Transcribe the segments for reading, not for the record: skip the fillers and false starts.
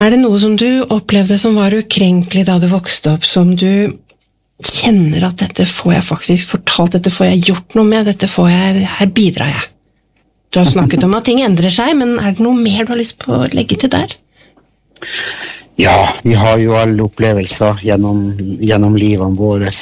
Det noe som du opplevde som var ukrenkelig da du vokste opp, som du kjenner at dette får jeg faktisk fortalt, dette får jeg gjort noe med, her bidrar jeg? Du har snakket om at ting endrer seg, men det noe mer du har lyst på å legge til der? Ja, vi har jo alle opplevelser gjennom livene våre,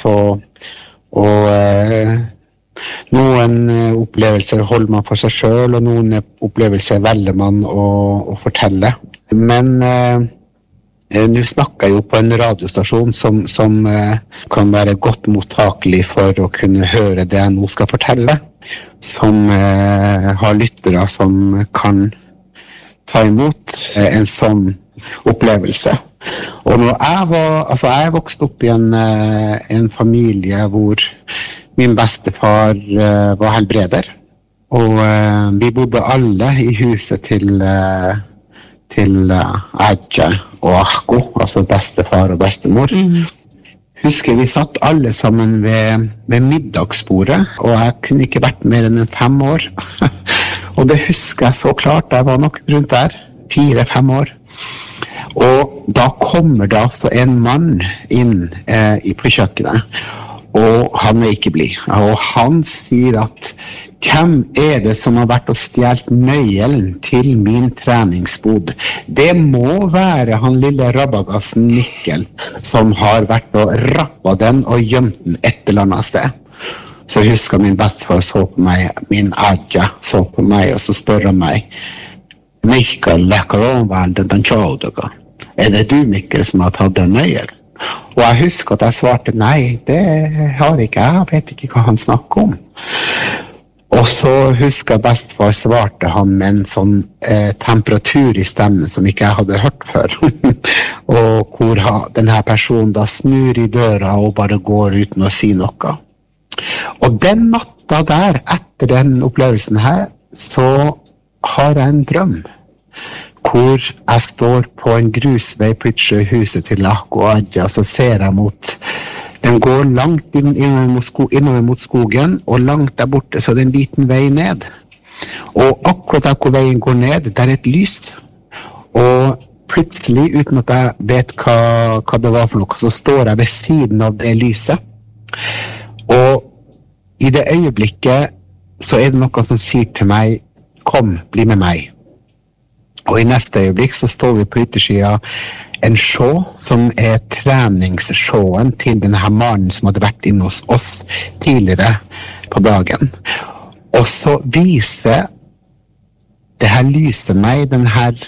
noen opplevelser holder man for seg selv, og noen opplevelser velger man å fortelle. Men nå snakker jeg jo på en radiostasjon som kan være godt mottakelig for å kunne høre det jeg nå skal fortelle, som har lyttere som kan ta imot en sånn opplevelse. Og når jeg vokste opp i en familie hvor min bestefar var helbreder, og vi bodde alle i huset til Adja og Ahko, altså bestefar og bestemor. Husker vi satt alle sammen ved middagsbordet, og jeg kunne ikke vært mer enn 5 år. Og det husker jeg så klart, jeg var nok rundt der, 4-5 år. Og da kommer det altså en mann inn på kjøkkenet, og han ikke blid. Og han sier at hvem det som har vært og stjelt nøkkelen til min treningsbod? Det må være han lille rabagassen Mikkel som har vært og rappet den og gjemt den et eller annet sted. Så husker min bestefar så på meg, min Adja så på meg, og så spør han meg, Mikkel, det du, Mikkel, som har tatt den nøkkelen? Og jeg husker at jeg svarte, nei, det har ikke jeg vet ikke hva han snakker om. Og så husker jeg bestefar svarte han med en sånn temperatur i stemmen som ikke jeg hadde hørt før. Og hvor denne personen da snur i døra og bare går uten å si noe. Og den natta der, etter den opplevelsen her, så har jeg en drøm. Hvor jeg står på en grusvei på huset til Ahko og Adja, så ser jeg mot den går langt innover mot skogen, og langt der borte så det en liten vei ned. Og akkurat der hvor veien går ned, der et lys. Og plutselig, uten at jeg vet hva det var for noe, så står jeg ved siden av det lyset. Og i det øyeblikket så det noe som sier til meg, kom, bli med meg. Og i neste øyeblikk så står vi på yttersiden en sjå som treningssjåen til denne mannen som hadde vært inne hos oss tidligere på dagen. Og så viser det her lyset meg den her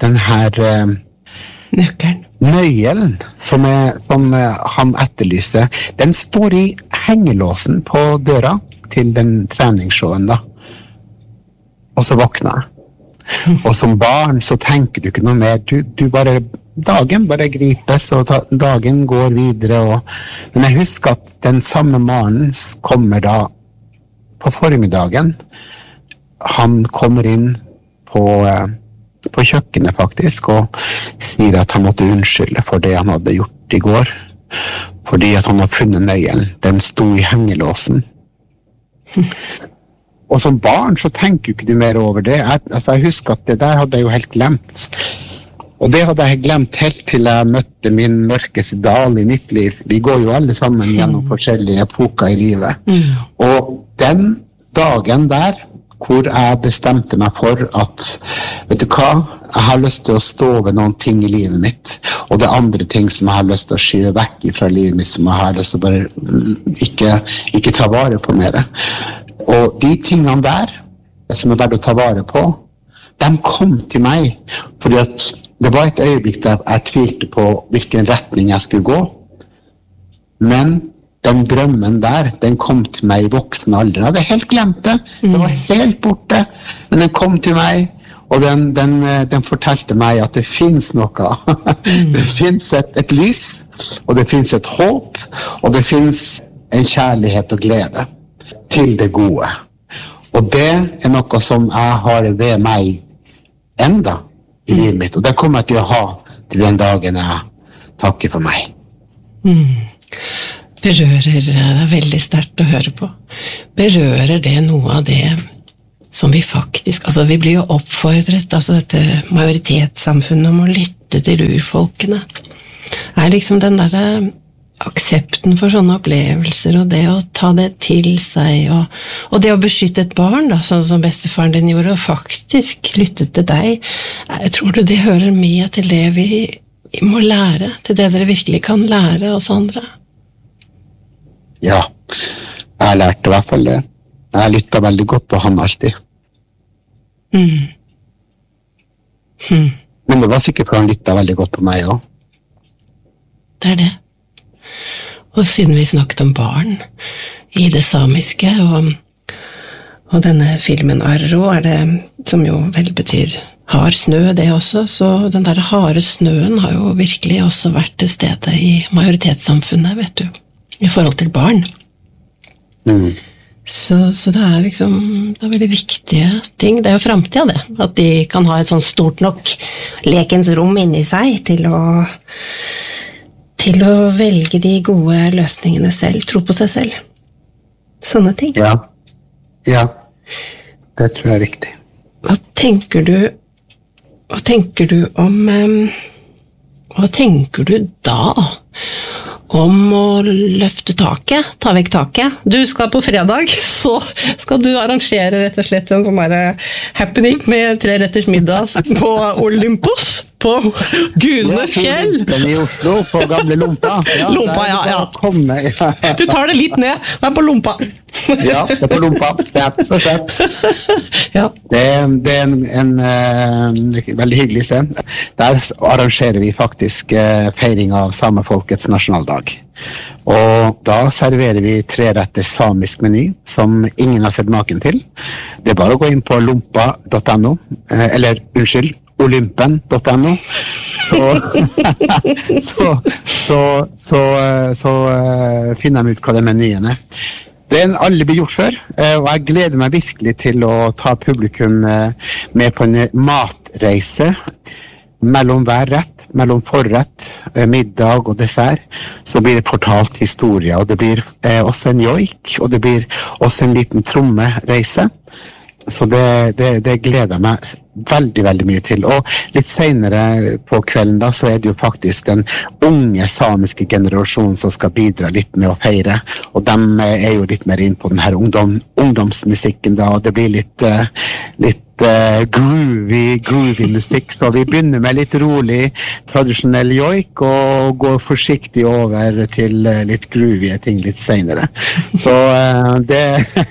nøkkelen som han etterlyser. Den står i hengelåsen på døra til den treningssjåen da. Og så våkner jeg. Og som barn så tenker du ikke noe mer, dagen bare gripes, og dagen går videre. Men jeg husker at den samme mannen kommer da på formiddagen. Han kommer inn på kjøkkenet faktisk, og sier at han måtte unnskylde for det han hadde gjort i går. Fordi at han har funnet nøkkelen. Den sto i hengelåsen. Og som barn så tenker ikke du mer over det. Jeg husker at det der hadde jeg jo helt glemt. Og det hadde jeg glemt helt til jeg møtte min mørkeste dal i mitt liv. Vi går jo alle sammen gjennom forskjellige epoker i livet. Og den dagen der, hvor jeg bestemte meg for at, vet du hva, jeg har lyst til å stå ved noen ting i livet mitt, og det andre ting som jeg har lyst til å skyve vekk fra livet mitt, som jeg har lyst til å bare ikke ta vare på mer. Og de tingene der, som verdt å ta vare på, de kom til meg, fordi at det var et øyeblikk der jeg tvilte på hvilken retning jeg skulle gå. Men den drømmen der, den kom til meg i voksen alder. Jeg hadde helt glemt det, det var helt borte, men den kom til meg, og den fortalte meg at det finnes noe. Det finnes et lys, og det finnes et håp, og det finnes en kjærlighet og glede til det gode. Og det noe som jeg har ved meg enda i livet mitt, og det kommer jeg til å ha til den dagen jeg takker for meg. Berører, det veldig sterkt å høre på. Berører det noe av det som vi faktisk, altså vi blir jo oppfordret, altså dette majoritetssamfunnet om å lytte til urfolkene, liksom den der aksepten for sånne opplevelser, og det å ta det til seg, og det å beskytte et barn, da, sånn som bestefaren din gjorde, og faktisk lytte til deg. Jeg tror du det hører med til det vi må lære, til det dere virkelig kan lære oss andre? Ja, jeg har lært i hvert fall det. Jeg har lyttet veldig godt på han alltid. Men det var sikkert for han lyttet veldig godt på meg også. Det det. Og siden vi snakket om barn i det samiske, og denne filmen Arro, det, som jo vel betyr hard snø, det også, så den der harde snøen har jo virkelig også vært til stede i majoritetssamfunnet, vet du, i forhold til barn. Så det liksom, det veldig viktige ting. Det jo fremtiden det, at de kan ha et sånn stort nok lekens rom inni seg til å velge de gode løsningene selv, tro på seg selv. Sånne ting. Ja, det tror jeg er viktig. Hva tenker du da om å løfte taket, ta vekk taket? Du skal på fredag, så skal du arrangere rett og slett en sånn happening med 3-retters middag på Olympus, på Gudenes fjell. I Oslo, på gamle Lompa. Ja, Lompa, ja. Du tar det litt ned, det på Lompa. Ja, det på Lompa, rett og slett. Ja. Det en veldig hyggelig sted. Der arrangerer vi faktisk feiring av samefolkets nasjonaldag. Og da serverer vi 3-retters samisk meny, som ingen har sett maken til. Det bare å gå inn på lompa.no, eller unnskyld, olympen.no, så finner vi ut hva det menyen er. Det en aldri blitt gjort før, og jeg gleder meg virkelig til å ta publikum med på en matreise mellom hver rett, mellom forrett, middag og dessert. Så blir det fortalt historie, og det blir også en joik, og det blir også en liten trommereise. Så det gleder jeg meg veldig, veldig mye til. Og litt senere på kvelden da, så det jo faktisk den unge samiske generasjonen som skal bidra litt med å feire. Og de jo litt mer inn på den her ungdomsmusikken da, og det blir litt groovy musikk, så vi begynner med litt rolig, tradisjonell joik, og går forsiktig over til litt groovy ting litt senere. Så det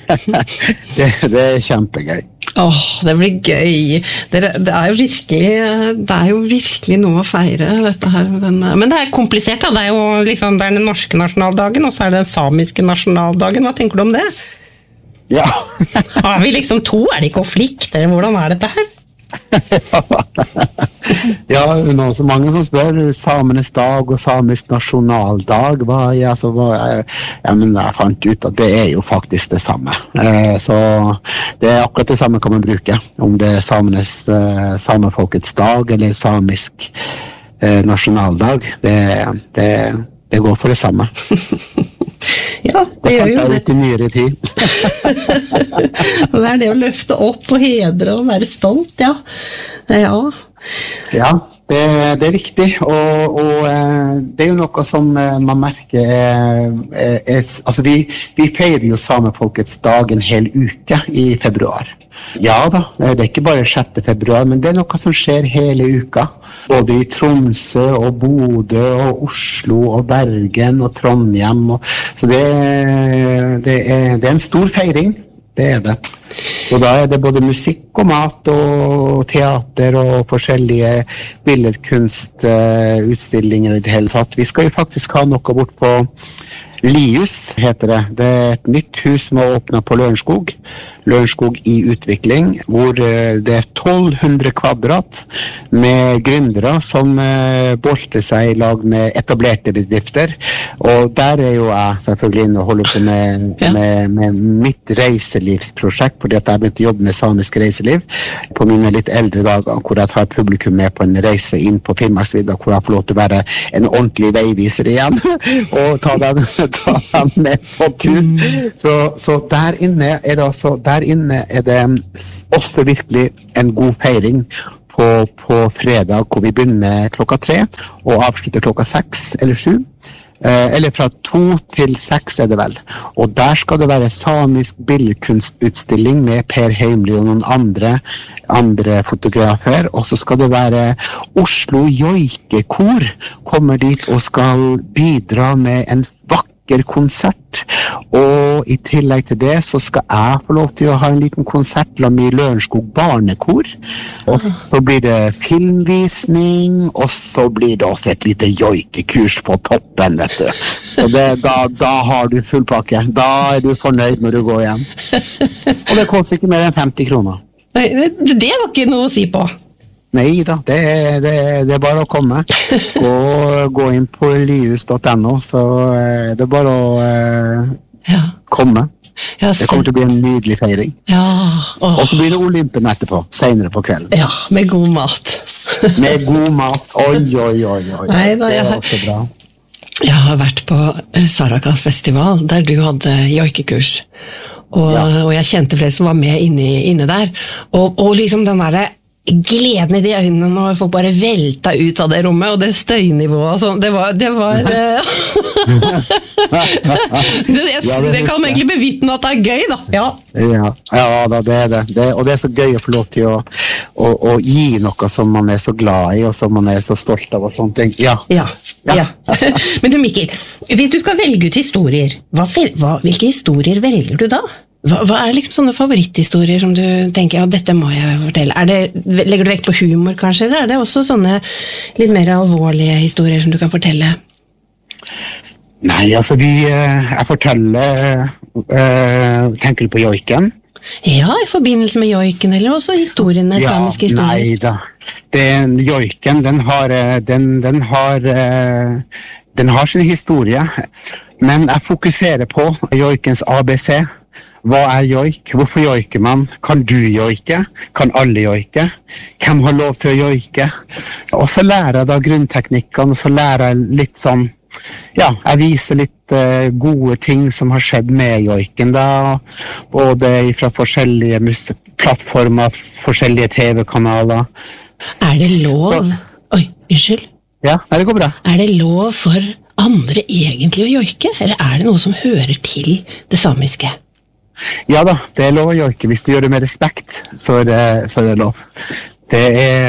kjempegøy. Det blir gøy. Det jo virkelig noe å feire dette her. Men det komplisert da, det jo liksom, det den norske nasjonaldagen, og så det den samiske nasjonaldagen. Hva tenker du om det? Ja. Har vi liksom to? Det i konflikt? Eller hvordan dette her? Ja, noen så mange som spør samenes dag og samisk nasjonaldag. Men jeg fant ut at det jo faktisk det samme. Så det akkurat det samme kan man bruke, om det samefolkets dag eller samisk nasjonaldag. Det går for det samme. Ja, det gjør jo det. Litt i nyere tid. Det det å løfte opp og hedre og være stolt, ja. Ja, det viktig, og det jo noe som man merker, altså vi feirer jo samefolkets dag en hel uke i februar. Ja da, det ikke bare 6. februar, men det noe som skjer hele uka. Både i Tromsø og Bodø og Oslo og Bergen og Trondheim. Så det en stor feiring, det det. Og da det både musikk og mat og teater og forskjellige billedkunstutstillinger i det hele tatt. Vi skal jo faktisk ha noe bort på Lius heter det. Det et nytt hus som har åpnet på Lørenskog. Lørenskog i utvikling, hvor det 1200 kvadrat med gründere som bolter seg i lag med etablerte bedrifter. Og der jo jeg selvfølgelig inne og holder på med mitt reiselivsprosjekt, fordi at jeg begynte å jobbe med samisk reiseliv på mine litt eldre dager, hvor jeg tar publikum med på en reise inn på Finnmarksvidda, hvor jeg får lov til å være en ordentlig veiviser igjen, og ta ta dem med på tur. Så der inne er det også virkelig en god feiring på fredag, hvor vi begynner 3 og avslutter 6 eller 7. Eller fra 2 til 6 er det vel. Og der skal det være samisk billedkunstutstilling med Per Heimly og noen andre fotografer. Og så skal det være Oslo Joikekor kommer dit og skal bidra med en vakker konsert. Og i tillegg til det så skal jeg få lov til å ha en liten konsert sammen med Lørenskog barnekor. Og så blir det filmvisning, og så blir det også et lite joikekurs på toppen, vet du. Og da har du full pakke. Da er du fornøyd når du går hjem. Og det koster ikke mer enn 50 kroner. Det var ikke noe å si på. Nei da, det er bare å komme. Gå inn på lius.no, så det er bare å komme. Det kommer til å bli en nydelig feiring. Og så blir det Olympen etterpå, senere på kvelden. Ja, med god mat. Med god mat, oi. Nei, det er også bra. Jeg har vært på Saraka Festival, der du hadde joikekurs. Og jeg kjente flere som var med inne der. Og liksom den der gleden i de øynene når folk bare velta ut av det rommet, og det støynivået og sånn, det var det kan egentlig bevitne at det er gøy, da. Ja da, det er det. Og det er så gøy å få lov til å gi noe som man er så glad i, og som man er så stolt av, og sånne ting. Ja. Men du, Mikkel, hvis du skal velge ut historier, hvilke historier velger du da? Hva er liksom sånne favoritthistorier som du tenker, dette må jeg fortelle? Legger du vekt på humor kanskje, eller er det også sånne litt mer alvorlige historier som du kan fortelle? Nei, altså jeg forteller, tenker du på joiken? Ja, i forbindelse med joiken, eller også historiene, samiske historier. Nei da, joiken, den har sin historie, men jeg fokuserer på joikens ABC. Hva er joik? Hvorfor joiker man? Kan du joike? Kan alle joike? Hvem har lov til å joike? Og så lærer jeg da grunnteknikkene, og så lærer jeg litt sånn, jeg viser litt gode ting som har skjedd med joiken da, både fra forskjellige plattformer, forskjellige TV-kanaler. Er det lov? Oi, unnskyld. Ja, det går bra. Er det lov for andre egentlig å joike, eller er det noe som hører til det samiske? Ja da, det er lov å joike. Hvis du gjør det med respekt, så er det lov. Det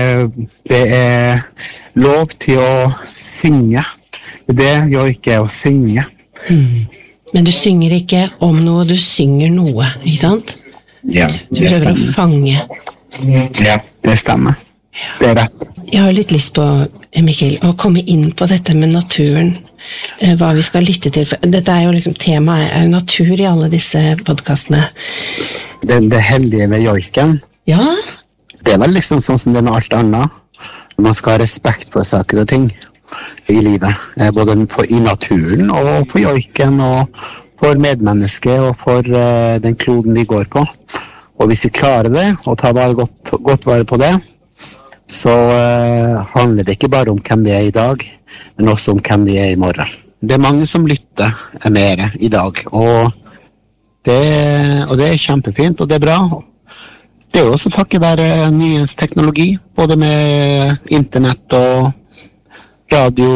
er lov til å synge. Det joike er å synge. Men du synger ikke om noe, du synger noe, ikke sant? Ja, det stemmer. Du prøver å fange. Ja, det stemmer. Det er rett. Jeg har litt lyst på, Mikkel, å komme inn på dette med naturen, hva vi skal lytte til. Dette er jo liksom, temaet er jo natur i alle disse podcastene. Det heldige med joiken, det er vel liksom sånn som det med alt annet. Man skal ha respekt for saker og ting i livet, både i naturen og for joiken og for medmennesket og for den kloden vi går på. Og hvis vi klarer det, og tar godt vare på det, så handler det ikke bare om hvem vi er i dag, men også om hvem vi er i morgen. Det er mange som lytter mer i dag, og det er kjempefint, og det er bra. Det er jo også takket være nyens teknologi, både med internett og radio,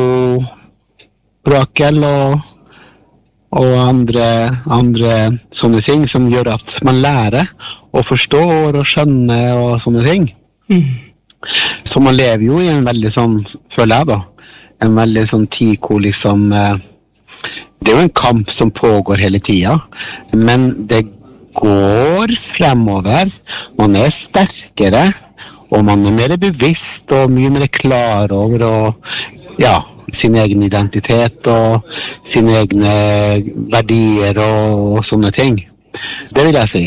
brakel og andre sånne ting som gjør at man lærer og forstår og skjønner og sånne ting. Så man lever jo i en veldig sånn, føler jeg da, en veldig sånn tid hvor liksom, det er jo en kamp som pågår hele tiden, men det går fremover, man er sterkere, og man er mer bevisst og mye mer klar over sin egen identitet og sine egne verdier og sånne ting. Det vil jeg si.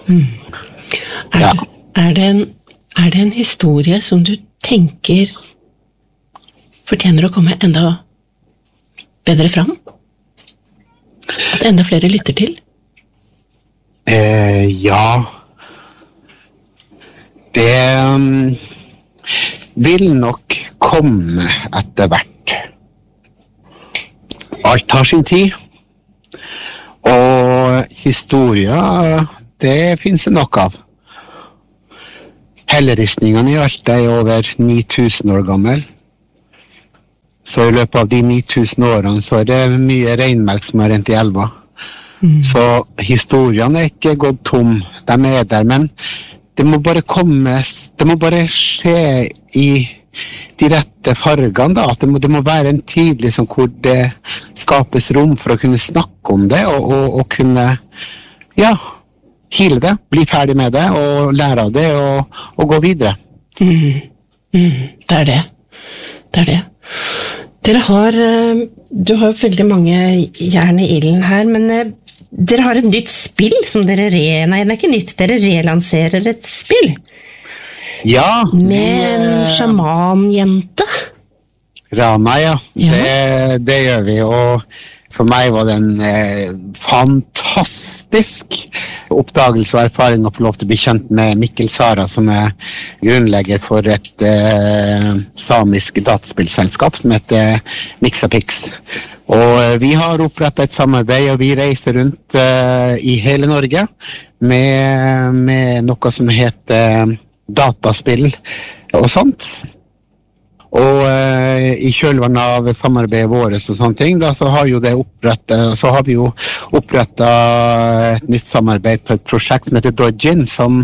Er det en historie som du tenker fortjener å komme enda bedre fram? At enda flere lytter til? Ja. Det vil nok komme etter hvert. Alt har sin tid. historier, det finnes det nok av. Helleristningene i Alta over 9000 år gammel. Så i løpet av de 9000 årene så det mye regnmelk som har rent i elva. Så historiene ikke gått tom, de der, men det må bare det må bare skje i de rette fargene da, at det må være en tid liksom, hvor det skapes rom for å kunne snakke om det, og kunne, heale det, bli ferdig med det, og lære av det, og gå videre. Det er det. Dere har, du har veldig mange jern i ilden her, men dere har et nytt spill som dere nei, det er ikke nytt, dere relanserer et spill. Ja. Med en sjamanjente. Rana, ja. Det gjør vi, og for meg var det en fantastisk oppdagelse og erfaring å få lov til å bli kjent med Mikkel Sara, som grunnlegger for et samisk dataspillselskap som heter Mixapix. Og vi har opprettet et samarbeid, og vi reiser rundt i hele Norge med noe som heter dataspill og sånt. Og i kjølvannet av samarbeidet vårt og sånne ting, da, så har vi jo opprettet et nytt samarbeid på et prosjekt som heter Dodgin, som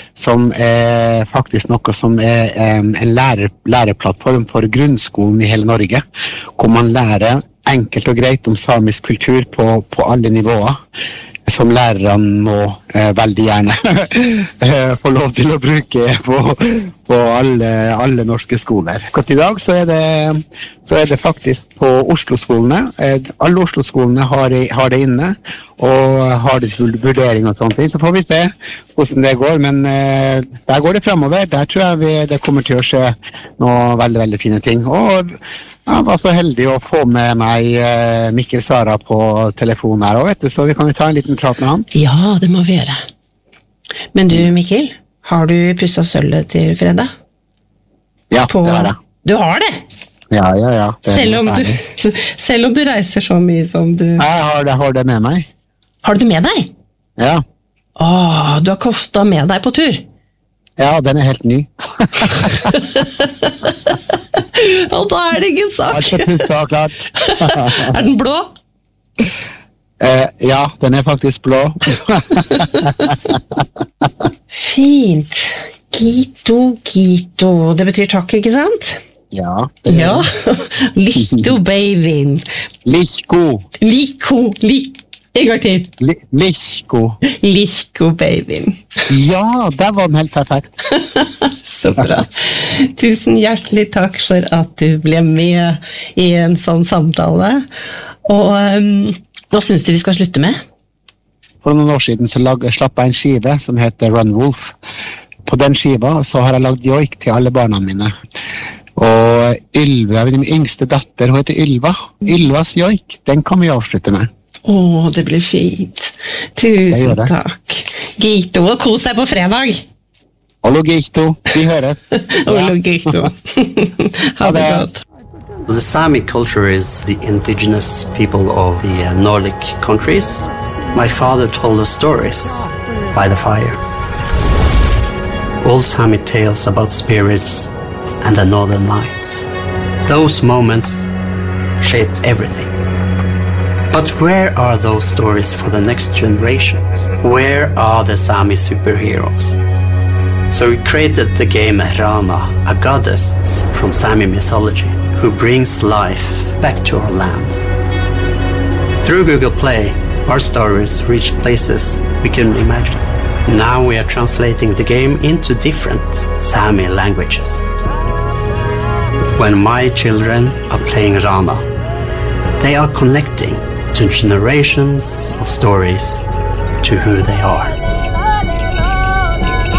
faktisk noe som en læreplattform for grunnskolen i hele Norge, hvor man lærer enkelt og greit om samisk kultur på alle nivåer, som lærerne nå veldig gjerne får lov til å bruke på alle norske skoler. I dag så er det faktisk på Oslo-skolene. Alle Oslo-skolene har det inne, og har det til vurdering og sånne ting. Så får vi se hvordan det går, men der går det fremover. Der tror jeg det kommer til å skje noe veldig, veldig fine ting. Og jeg var så heldig å få med meg Mikkel Sara på telefonen her, vet du, så vi kan jo ta en liten prat med han. Ja, det må vi gjøre. Men du, Mikkel, har du pusset sølvet til fredag? Ja, det har jeg. Du har det? Ja. Selv om du reiser så mye som du... Jeg har det med meg. Har du det med deg? Ja. Du har kofta med deg på tur? Ja, den helt ny. Og da det ingen sak. Alt putta og klart. Den blå? Ja, den faktisk blå. Fint. Gito. Det betyr takk, ikke sant? Ja. Likto, babyen. Liko. En gang til. Liko, babyen. Ja, der var den helt perfekt. Så bra. Tusen hjertelig takk for at du ble med i en sånn samtale. Og hva synes du vi skal slutte med? For noen år siden så slapp jeg en skive som heter Run Wolf. På den skiva så har jeg lagd joik til alle barna mine. Og Ylva, min yngste datter, hun heter Ylva. Ylvas joik, den kan vi avslutte med. Det blir fint. Tusen takk. Gito, og kos deg på fredag. Hallo, Gito. Vi høres. Hallo, Gito. Ha det godt. The Sami culture is the indigenous people of the Nordic countries. My father told us stories by the fire. Old Sami tales about spirits and the northern lights. Those moments shaped everything. But where are those stories for the next generations? Where are the Sami superheroes? So we created the game Rana, a goddess from Sami mythology, who brings life back to our land. Through Google Play, our stories reach places we couldn't imagine. Now we are translating the game into different Sami languages. When my children are playing Rana, they are connecting to generations of stories to who they are.